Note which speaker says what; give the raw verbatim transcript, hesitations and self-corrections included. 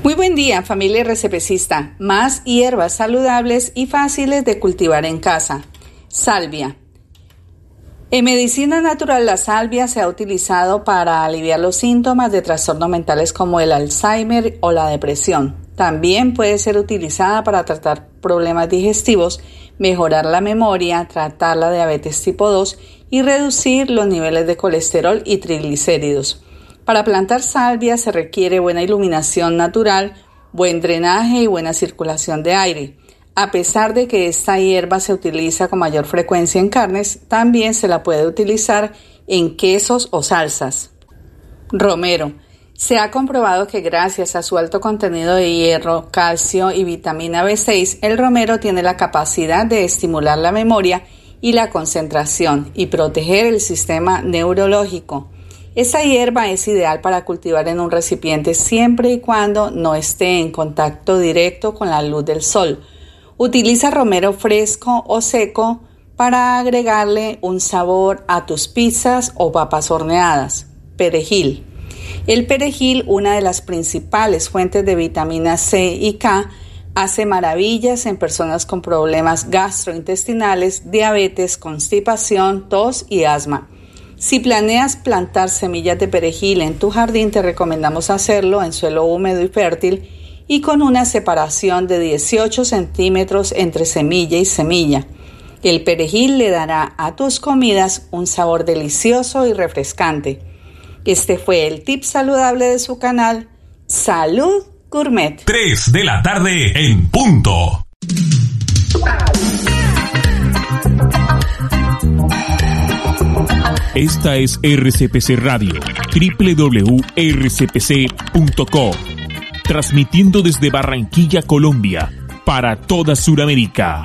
Speaker 1: Muy buen día, familia RCPcista. Más hierbas saludables y fáciles de cultivar en casa. Salvia. En medicina natural, la salvia se ha utilizado para aliviar los síntomas de trastornos mentales como el Alzheimer o la depresión. También puede ser utilizada para tratar problemas digestivos, mejorar la memoria, tratar la diabetes tipo dos y reducir los niveles de colesterol y triglicéridos. Para plantar salvia se requiere buena iluminación natural, buen drenaje y buena circulación de aire. A pesar de que esta hierba se utiliza con mayor frecuencia en carnes, también se la puede utilizar en quesos o salsas. Romero. Se ha comprobado que gracias a su alto contenido de hierro, calcio y vitamina B seis, el romero tiene la capacidad de estimular la memoria y la concentración y proteger el sistema neurológico. Esta hierba es ideal para cultivar en un recipiente siempre y cuando no esté en contacto directo con la luz del sol. Utiliza romero fresco o seco para agregarle un sabor a tus pizzas o papas horneadas. Perejil. El perejil, una de las principales fuentes de vitamina C y K, hace maravillas en personas con problemas gastrointestinales, diabetes, constipación, tos y asma. Si planeas plantar semillas de perejil en tu jardín, te recomendamos hacerlo en suelo húmedo y fértil y con una separación de dieciocho centímetros entre semilla y semilla. El perejil le dará a tus comidas un sabor delicioso y refrescante. Este fue el tip saludable de su canal Salud Gourmet.
Speaker 2: tres de la tarde en punto. Esta es R C P C Radio, doble u doble u doble u punto r c p c punto co, transmitiendo desde Barranquilla, Colombia, para toda Sudamérica.